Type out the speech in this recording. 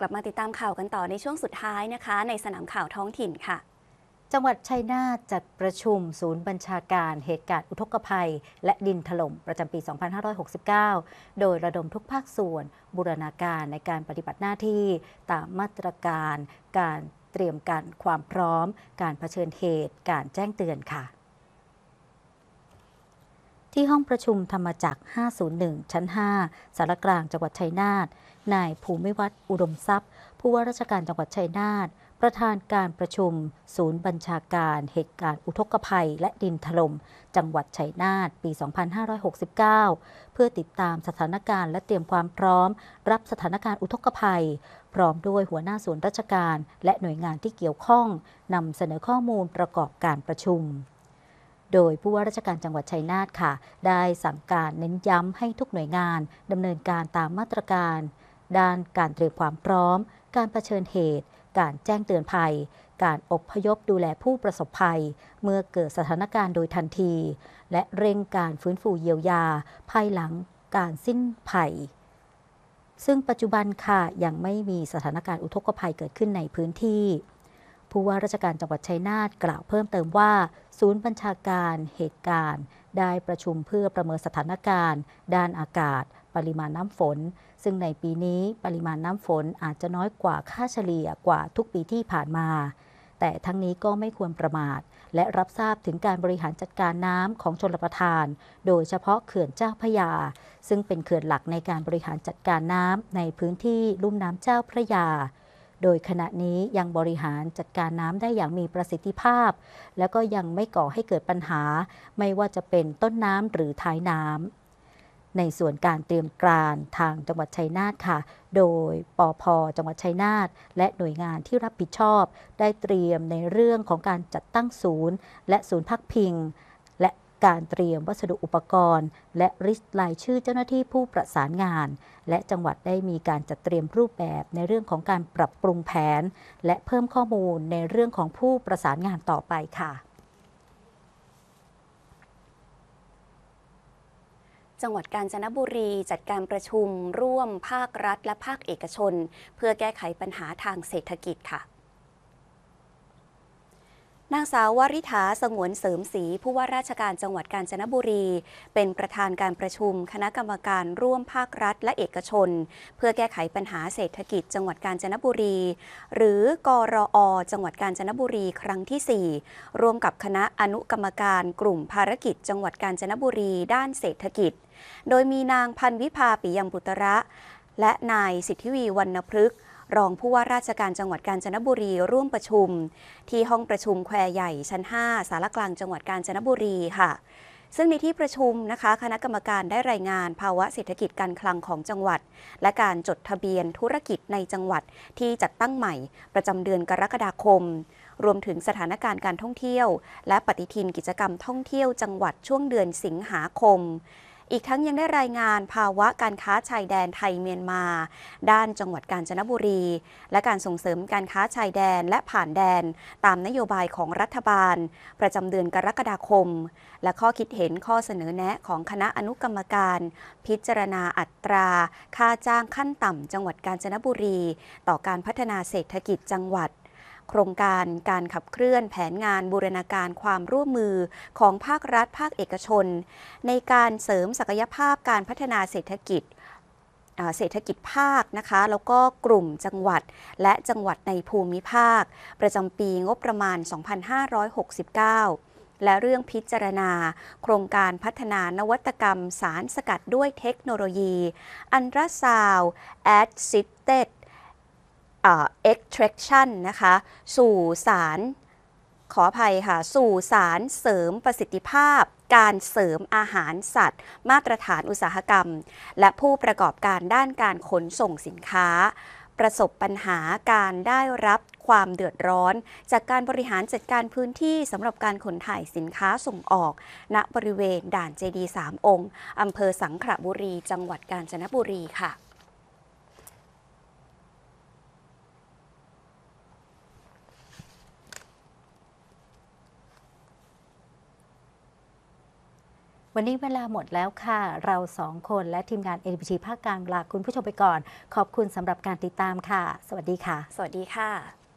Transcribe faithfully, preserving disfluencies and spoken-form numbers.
กลับมาติดตามข่าวกันต่อในช่วงสุดท้ายนะคะในสนามข่าวท้องถิ่นค่ะจังหวัดชัยนาทจัดประชุมศูนย์บัญชาการเหตุการณ์อุทกภัยและดินถล่มประจำปี สองพันห้าร้อยหกสิบเก้า โดยระดมทุกภาคส่วนบูรณาการในการปฏิบัติหน้าที่ตามมาตรการการเตรียมการความพร้อมการเผชิญเหตุการแจ้งเตือนค่ะที่ห้องประชุมธรรมจักร ห้าศูนย์หนึ่ง ชั้น ห้า สารกลางจังหวัดชัยนาทนายภูมิวัฒน์อุดมทรัพย์ผู้ว่าราชการจังหวัดชัยนาทประธานการประชุมศูนย์บัญชาการเหตุการณ์อุทกภัยและดินถล่มจังหวัดชัยนาทปี สองพันห้าร้อยหกสิบเก้า เพื่อติดตามสถานการณ์และเตรียมความพร้อมรับสถานการณ์อุทกภัยพร้อมด้วยหัวหน้าส่วนราชการและหน่วยงานที่เกี่ยวข้องนำเสนอข้อมูลประกอบการประชุมโดยผู้ว่าราชการจังหวัดชัยนาทค่ะได้สั่งการเน้นย้ำให้ทุกหน่วยงานดำเนินการตามมาตรการด้านการเตรียมความพร้อมการเผชิญเหตุการแจ้งเตือนภัยการอพยพดูแลผู้ประสบภัยเมื่อเกิดสถานการณ์โดยทันทีและเร่งการฟื้นฟูเยียวยาภายหลังการสิ้นภัยซึ่งปัจจุบันค่ะยังไม่มีสถานการณ์อุทกภัยเกิดขึ้นในพื้นที่ผู้ว่าราชการจังหวัดชัยนาทกล่าวเพิ่มเติมว่าศูนย์บัญชาการเหตุการณ์ได้ประชุมเพื่อประเมินสถานการณ์ด้านอากาศปริมาณน้ำฝนซึ่งในปีนี้ปริมาณน้ำฝนอาจจะน้อยกว่าค่าเฉลี่ยกว่าทุกปีที่ผ่านมาแต่ทั้งนี้ก็ไม่ควรประมาทและรับทราบถึงการบริหารจัดการน้ำของชลประทานโดยเฉพาะเขื่อนเจ้าพระยาซึ่งเป็นเขื่อนหลักในการบริหารจัดการน้ำในพื้นที่ลุ่มน้ำเจ้าพระยาโดยขณะนี้ยังบริหารจัดการน้ำได้อย่างมีประสิทธิภาพและก็ยังไม่ก่อให้เกิดปัญหาไม่ว่าจะเป็นต้นน้ำหรือท้ายน้ำในส่วนการเตรียมการทางจังหวัดชัยนาทค่ะโดยปภ.จังหวัดชัยนาทและหน่วยงานที่รับผิดชอบได้เตรียมในเรื่องของการจัดตั้งศูนย์และศูนย์พักพิงและการเตรียมวัสดุอุปกรณ์และริสต์รายชื่อเจ้าหน้าที่ผู้ประสานงานและจังหวัดได้มีการจัดเตรียมรูปแบบในเรื่องของการปรับปรุงแผนและเพิ่มข้อมูลในเรื่องของผู้ประสานงานต่อไปค่ะจังหวัดกาญจนบุรีจัดการประชุมร่วมภาครัฐและภาคเอกชนเพื่อแก้ไขปัญหาทางเศรษฐกิจค่ะนางสาววริษฐาสงวนเสริมศรีผู้ว่าราชการจังหวัดกาญจนบุรีเป็นประธานการประชุมคณะกรรมการร่วมภาครัฐและเอกชนเพื่อแก้ไขปัญหาเศรษฐกิจจังหวัดกาญจนบุรีหรือกรอจังหวัดกาญจนบุรีครั้งที่สี่ร่วมกับคณะอนุกรรมการกลุ่มภารกิจจังหวัดกาญจนบุรีด้านเศรษฐกิจโดยมีนางพันวิภาปิยมปุตระและนายสิทธิวีวรรณพฤกษ์รองผู้ว่าราชการจังหวัดกาญจนบุรีร่วมประชุมที่ห้องประชุมแควใหญ่ชั้น ห้า สารกลางจังหวัดกาญจนบุรีค่ะซึ่งในที่ประชุมนะคะคณะกรรมการได้รายงานภาวะเศรษฐกิจการคลังของจังหวัดและการจดทะเบียนธุรกิจในจังหวัดที่จัดตั้งใหม่ประจำเดือนกรกฎาคมรวมถึงสถานการณ์การท่องเที่ยวและปฏิทินกิจกรรมท่องเที่ยวจังหวัดช่วงเดือนสิงหาคมอีกทั้งยังได้รายงานภาวะการค้าชายแดนไทยเมียนมาด้านจังหวัดกาญจนบุรีและการส่งเสริมการค้าชายแดนและผ่านแดนตามนโยบายของรัฐบาลประจำเดือนกรกฎาคมและข้อคิดเห็นข้อเสนอแนะของคณะอนุกรรมการพิจารณาอัตราค่าจ้างขั้นต่ำจังหวัดกาญจนบุรีต่อการพัฒนาเศรษฐกิจจังหวัดโครงการการขับเคลื่อนแผนงานบูรณาการความร่วมมือของภาครัฐภาคเอกชนในการเสริมศักยภาพการพัฒนาเศรษฐกิจเศรษฐกิจภาคนะคะแล้วก็กลุ่มจังหวัดและจังหวัดในภูมิภาคประจำปีงบประมาณ สองพันห้าร้อยหกสิบเก้า และเรื่องพิจารณาโครงการพัฒนานวัตกรรมสารสกัดด้วยเทคโนโลยีอันตราซาวด์ assisted extraction นะคะสู่สารขออภัยค่ะสู่สารเสริมประสิทธิภาพการเสริมอาหารสัตว์มาตรฐานอุตสาหกรรมและผู้ประกอบการด้านการขนส่งสินค้าประสบปัญหาการได้รับความเดือดร้อนจากการบริหารจัดการพื้นที่สำหรับการขนถ่ายสินค้าส่งออกณบริเวณด่านเจดีย์สามองค์อำเภอสังขละบุรีจังหวัดกาญจนบุรีค่ะวันนี้เวลาหมดแล้วค่ะ เราสองคนและทีมงาน เอ็น บี ที ภาคกลางลาคุณผู้ชมไปก่อน ขอบคุณสำหรับการติดตามค่ะ สวัสดีค่ะสวัสดีค่ะ